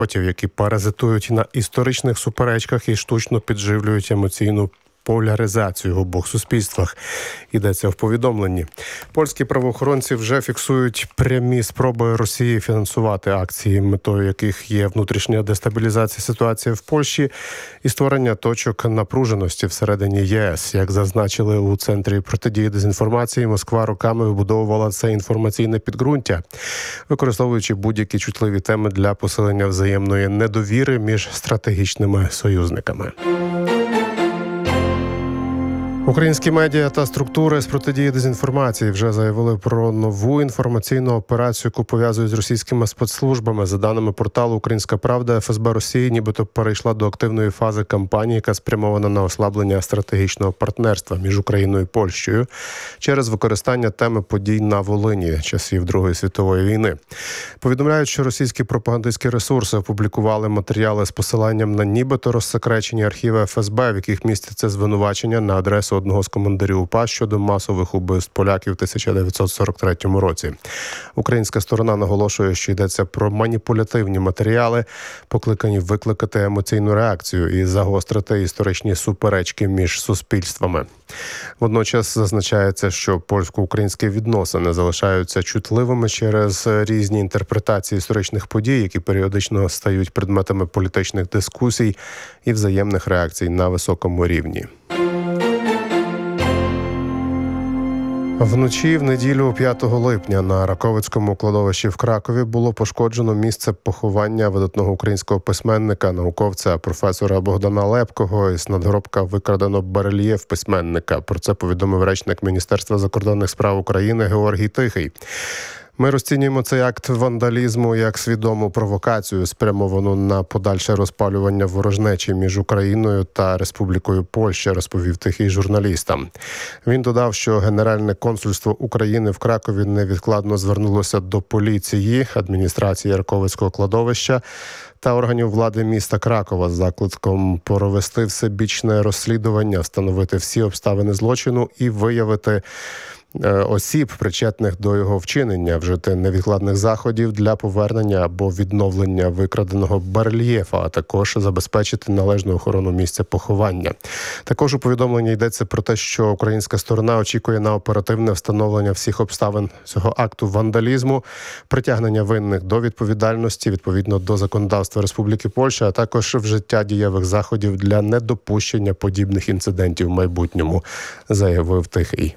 які паразитують на історичних суперечках і штучно підживлюють емоційну поляризацію в обох суспільствах. Йдеться в повідомленні. Польські правоохоронці вже фіксують прямі спроби Росії фінансувати акції, метою яких є внутрішня дестабілізація ситуації в Польщі і створення точок напруженості всередині ЄС. Як зазначили у Центрі протидії дезінформації, Москва роками вибудовувала це інформаційне підґрунтя, використовуючи будь-які чутливі теми для посилення взаємної недовіри між стратегічними союзниками. Українські медіа та структури з протидії дезінформації вже заявили про нову інформаційну операцію, яку пов'язують з російськими спецслужбами. За даними порталу «Українська правда», ФСБ Росії нібито перейшла до активної фази кампанії, яка спрямована на ослаблення стратегічного партнерства між Україною і Польщею через використання теми подій на Волині часів Другої світової війни. Повідомляють, що російські пропагандистські ресурси опублікували матеріали з посиланням на нібито розсекречені архіви ФСБ, в яких містяться звинувачення на адресу одного з командирів УПА щодо масових убивств поляків в 1943 році. Українська сторона наголошує, що йдеться про маніпулятивні матеріали, покликані викликати емоційну реакцію і загострити історичні суперечки між суспільствами. Водночас зазначається, що польсько-українські відносини залишаються чутливими через різні інтерпретації історичних подій, які періодично стають предметами політичних дискусій і взаємних реакцій на високому рівні. Вночі в неділю 5 липня на Раковицькому кладовищі в Кракові було пошкоджено місце поховання видатного українського письменника, науковця, професора Богдана Лепкого. Із надгробка викрадено барельєф письменника. Про це повідомив речник Міністерства закордонних справ України Георгій Тихий. Ми розцінюємо цей акт вандалізму як свідому провокацію, спрямовану на подальше розпалювання ворожнечі між Україною та Республікою Польща, розповів Тихий журналістам. Він додав, що Генеральне консульство України в Кракові невідкладно звернулося до поліції, адміністрації Раковицького кладовища та органів влади міста Кракова з закликом провести всебічне розслідування, встановити всі обставини злочину і виявити осіб, причетних до його вчинення, вжити невідкладних заходів для повернення або відновлення викраденого барельєфа, а також забезпечити належну охорону місця поховання. Також у повідомленні йдеться про те, що українська сторона очікує на оперативне встановлення всіх обставин цього акту вандалізму, притягнення винних до відповідальності відповідно до законодавства Республіки Польща, а також вжиття дієвих заходів для недопущення подібних інцидентів в майбутньому, заявив Тихий.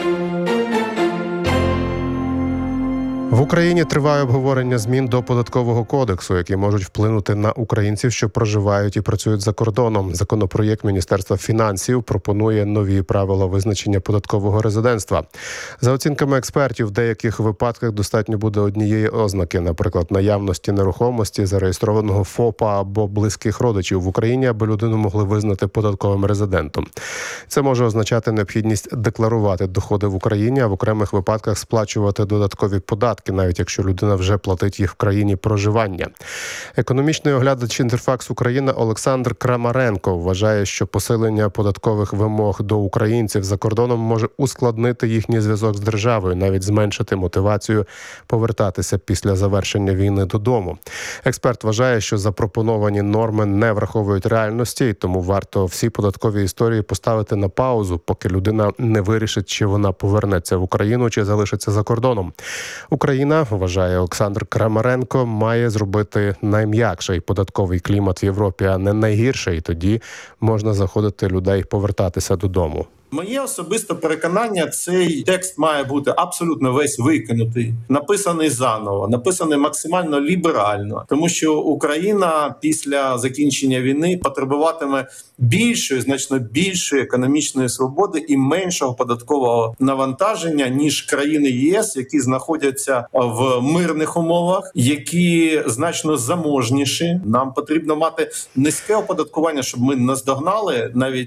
В Україні триває обговорення змін до Податкового кодексу, які можуть вплинути на українців, що проживають і працюють за кордоном. Законопроєкт Міністерства фінансів пропонує нові правила визначення податкового резидентства. За оцінками експертів, в деяких випадках достатньо буде однієї ознаки, наприклад, наявності нерухомості, зареєстрованого ФОПа або близьких родичів в Україні, аби людину могли визнати податковим резидентом. Це може означати необхідність декларувати доходи в Україні, а в окремих випадках сплачувати додаткові податки, навіть якщо людина вже платить їх в країні проживання. Економічний оглядач «Інтерфакс Україна» Олександр Крамаренко вважає, що посилення податкових вимог до українців за кордоном може ускладнити їхній зв'язок з державою, навіть зменшити мотивацію повертатися після завершення війни додому. Експерт вважає, що запропоновані норми не враховують реальності, і тому варто всі податкові історії поставити на паузу, поки людина не вирішить, чи вона повернеться в Україну, чи залишиться за кордоном. Україна, вважає Олександр Крамаренко, має зробити найм'якший податковий клімат в Європі, а не найгірший. Тоді можна заходити людей повертатися додому. Моє особисте переконання, цей текст має бути абсолютно весь викинутий, написаний заново, написаний максимально ліберально, тому що Україна після закінчення війни потребуватиме більшої, значно більшої економічної свободи і меншого податкового навантаження, ніж країни ЄС, які знаходяться в мирних умовах, які значно заможніші. Нам потрібно мати низьке оподаткування, щоб ми наздогнали навіть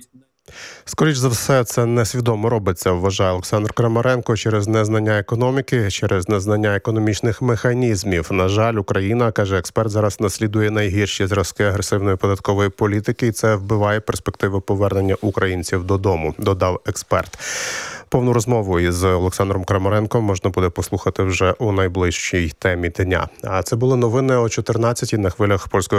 Скоріш за все, це несвідомо робиться, вважає Олександр Крамаренко, через незнання економіки, через незнання економічних механізмів. На жаль, Україна, каже експерт, зараз наслідує найгірші зразки агресивної податкової політики, і це вбиває перспективи повернення українців додому, додав експерт. Повну розмову із Олександром Крамаренком можна буде послухати вже у найближчій темі дня. А це були новини о 14-й на хвилях Польської